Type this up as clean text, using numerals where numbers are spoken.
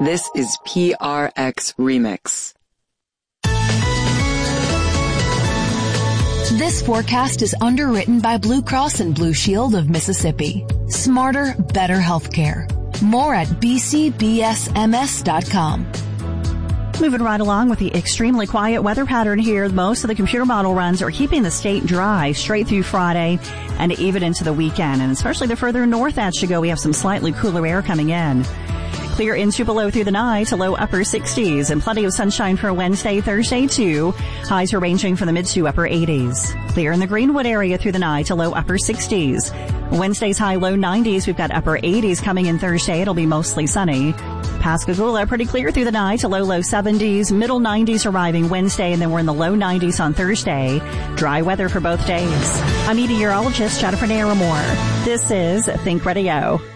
This is PRX Remix. This forecast is underwritten by Blue Cross and Blue Shield of Mississippi. Smarter, better healthcare. More at bcbsms.com. Moving right along with the extremely quiet weather pattern here. Most of the computer model runs are keeping the state dry straight through Friday and even into the weekend. And especially the further north that you go, we have some slightly cooler air coming in. Clear into below through the night to low upper 60s and plenty of sunshine for Wednesday, Thursday too. Highs are ranging from the mid to upper 80s. Clear in the Greenwood area through the night to low upper 60s. Wednesday's high low 90s. We've got upper 80s coming in Thursday. It'll be mostly sunny. Pascagoula pretty clear through the night to low 70s. Middle 90s arriving Wednesday, and then we're in the low 90s on Thursday. Dry weather for both days. I'm meteorologist Jennifer Naramore. This is Think Radio.